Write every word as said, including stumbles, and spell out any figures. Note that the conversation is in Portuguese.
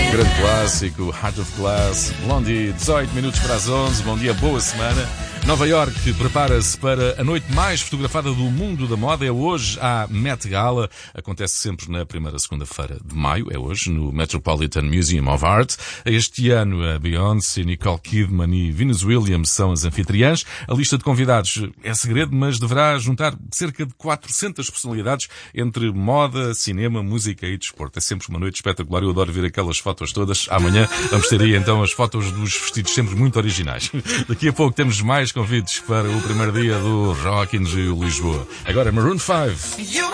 Grande clássico, Heart of Glass, Blondie, dezoito minutos para as onze, bom dia, boa semana. Nova York prepara-se para a noite mais fotografada do mundo da moda. É hoje a Met Gala. Acontece sempre na primeira segunda-feira de maio. É hoje no Metropolitan Museum of Art. Este ano a Beyoncé, Nicole Kidman e Venus Williams são as anfitriãs. A lista de convidados é segredo, mas deverá juntar cerca de quatrocentas personalidades entre moda, cinema, música e desporto. É sempre uma noite espetacular. Eu adoro ver aquelas fotos todas. Amanhã vamos ter aí então as fotos dos vestidos sempre muito originais. Daqui a pouco temos mais convites para o primeiro dia do Rock in Rio Lisboa. Agora Maroon five.